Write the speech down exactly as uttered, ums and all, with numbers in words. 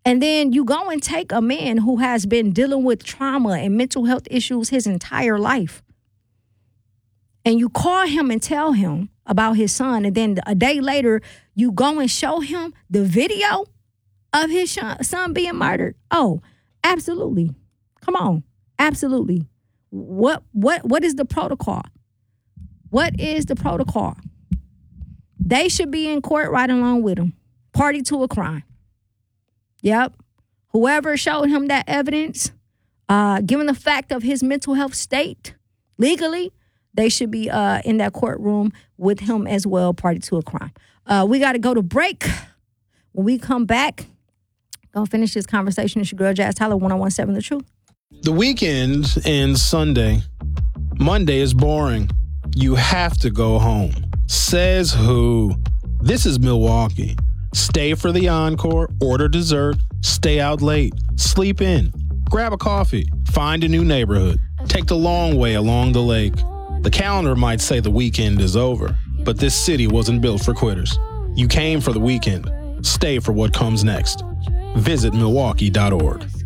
And then you go and take a man who has been dealing with trauma and mental health issues his entire life. And you call him and tell him about his son. And then a day later, you go and show him the video of his son being murdered. Oh, absolutely. Come on. Absolutely. What what what is the protocol? What is the protocol? They should be in court right along with him. Party to a crime. Yep. Whoever showed him that evidence, uh, given the fact of his mental health state, legally, they should be uh, in that courtroom with him as well, party to a crime. Uh, we got to go to break. When we come back, gonna finish this conversation. It's your girl, Jazz Tyler, one oh one seven The Truth. The weekend ends Sunday. Monday is boring. You have to go home. Says who? This is Milwaukee. Stay for the encore, order dessert, stay out late, sleep in, grab a coffee, find a new neighborhood, take the long way along the lake. The calendar might say the weekend is over, but this city wasn't built for quitters. You came for the weekend. Stay for what comes next. Visit Milwaukee dot org.